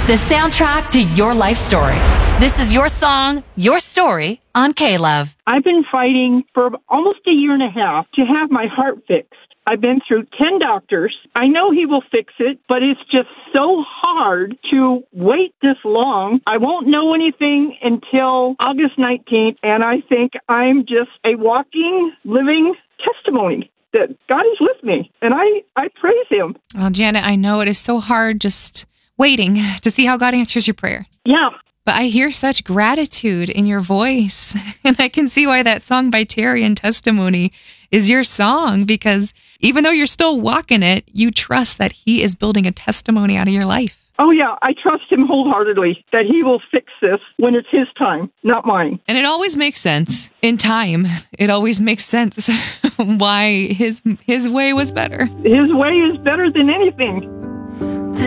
the soundtrack to your life story. This is your song, your story on K-Love. I've been fighting for almost a year and a half to have my heart fixed. I've been through 10 doctors. I know he will fix it, but it's just so hard to wait this long. I won't know anything until August 19th, and I think I'm just a walking, living testimony that God is with me, and I praise him. Well, Janet, I know it is so hard just waiting to see how God answers your prayer. Yeah. But I hear such gratitude in your voice, and I can see why that song by Terry and Testimony is your song, because even though you're still walking it, you trust that he is building a testimony out of your life. Oh, yeah, I trust him wholeheartedly that he will fix this when it's his time, not mine. And it always makes sense. In time, it always makes sense why his way was better. His way is better than anything.